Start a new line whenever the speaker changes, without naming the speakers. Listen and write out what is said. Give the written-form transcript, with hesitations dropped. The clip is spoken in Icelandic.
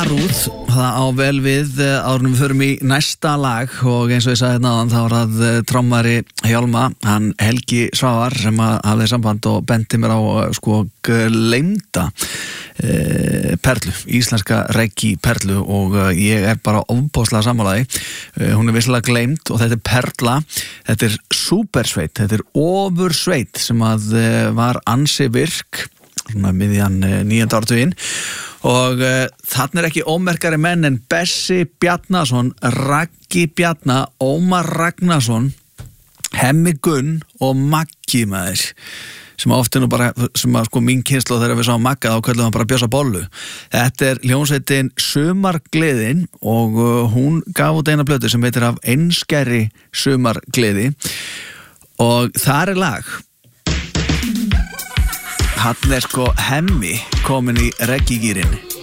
Varúð, það á vel við árunum við förum í næsta lag og eins og ég sagði náðan þá var það trommari Hjálma, hann Helgi Svavar sem hafði samband og benti mér á gleymda perlu, íslenska reggae perlu og ég bara ofboðslega sammálaði. Hún vissulega gleymd og þetta perla, þetta supersveit, þetta ofursveit sem var ansi virk miðjan 9. áratuginn og þarna ekki ómerkari menn en Bessi Bjarnason, Raggi Bjarna, Ómar Ragnarsson, Hemmi Gunn og Maggi maður sem oft nú bara, sem mín kynslóð þegar við sáum Magga þá köllum við bara Bjössa Bollu. Þetta hljómsveitin Sumargleðin og hún gaf út eina plötu sem heitir Af einskærri sumargleði og þar lag. Hann Hemmi komin í reggae-gírinn.